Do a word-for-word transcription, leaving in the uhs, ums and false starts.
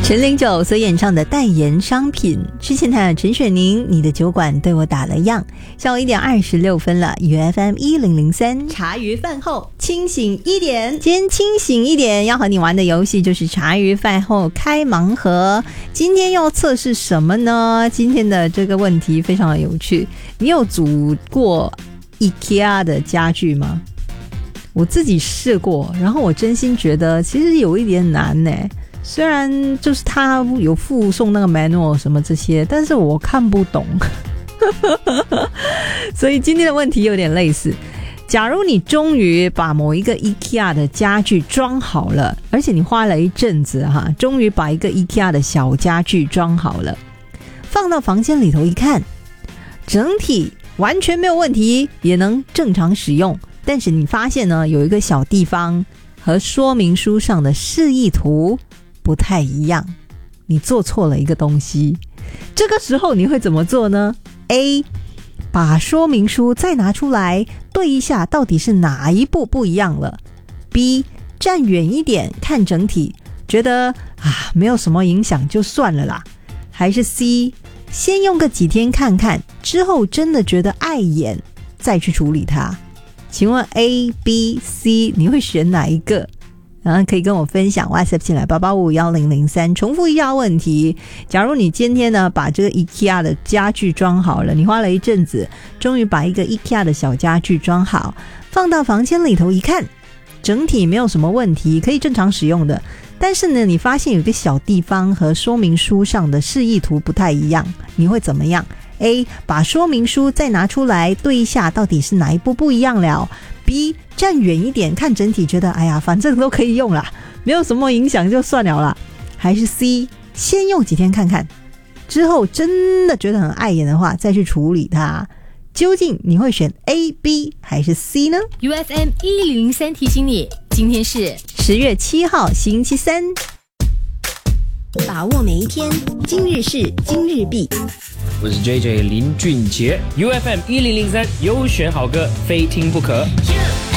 陈零九所演唱的代言商品，之前谈陈雪凝你的酒馆对我打了样。下午一点二十六分了， U F M 一零零三，茶余饭后清醒一点。今天清醒一点要和你玩的游戏就是茶余饭后开盲盒。今天要测试什么呢？今天的这个问题非常的有趣。你有组过 IKEA 的家具吗？我自己试过，然后我真心觉得其实有一点难耶。虽然就是他有附送那个 manual 什么这些，但是我看不懂所以今天的问题有点类似。假如你终于把某一个 IKEA 的家具装好了，而且你花了一阵子哈，终于把一个 IKEA 的小家具装好了，放到房间里头一看，整体完全没有问题，也能正常使用，但是你发现呢，有一个小地方和说明书上的示意图不太一样，你做错了一个东西。这个时候你会怎么做呢？ A. 把说明书再拿出来对一下到底是哪一步不一样了。 B. 站远一点看整体，觉得啊没有什么影响就算了啦。还是 C. 先用个几天看看，之后真的觉得碍眼再去处理它。请问 A, B, C 你会选哪一个？然后可以跟我分享 WhatsApp 进来八八五一零零三。重复一下问题，假如你今天呢把这个 IKEA 的家具装好了，你花了一阵子终于把一个 IKEA 的小家具装好，放到房间里头一看，整体没有什么问题，可以正常使用的，但是呢你发现有一个小地方和说明书上的示意图不太一样，你会怎么样？ A. 把说明书再拿出来对一下到底是哪一步不一样了。 B. 站远一点看整体，觉得哎呀反正都可以用啦，没有什么影响就算了啦。还是 C. 先用几天看看，之后真的觉得很碍眼的话再去处理它。究竟你会选 A, B 还是 C 呢？ U F M 一零零三提醒你，今天是十月七号星期三， 把握每一天，今日事今日毕。 我是 J J 林俊杰 ，U F M 一零零三优选好歌，非听不可。